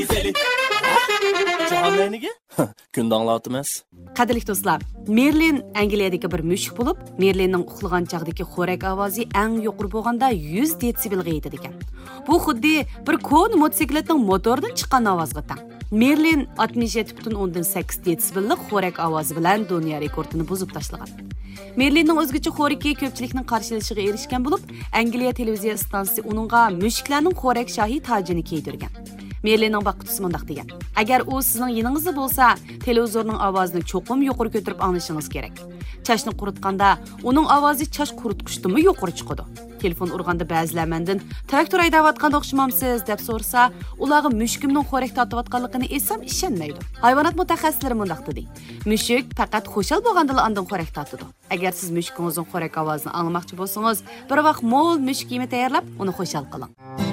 Canlarınıge? Күнді аңлатымыз. Qadrli do'stlar, Merlin Angliyadagi bir mushuk bo'lib, Merlinning uxlagan chaqdagi xo'rak ovozi eng yuqori bo'lganda 100 detsibelga yetadi ekan. Bu xuddi bir kon motosikletning motoridan chiqqan ovozga teng. Merlin 67.8 detsibellik xo'rak ovozi bilan dunyo rekordini buzib tashlagan. Merlinning o'zgacha xo'raki ko'pchilikning qarshilashiga erishgan bo'lib, Angliya televiziya stansiyasi uningga mushuklarning xo'rak shohi tojini kiydirgan. Merlinning baqqutusi mundaq degan: agar u sizning yiningizda bo'lsa, televizorning ovozini cho'qim yuqori ko'tarib anglashingiz kerak. Chashni quritganda uning ovozi chash quritqichdimi yuqori chiqadi. Telefon urganda ba'zilar mendan traktor haydayotganda o'xshamamsiz deb so'rasa, ularga mushukimning xo'rak tortayotganligini etsam ishonmaydi. Hayvonot mutaxassislari mundaq dedi: mushuk faqat xushal bo'lganda ondan xo'rak tortadi. Agar siz mushukingizning xo'rak ovozini anglamoqchi bo'lsangiz, bir vaqt mo'l mushuk yemi tayyorlab, uni xushal qiling.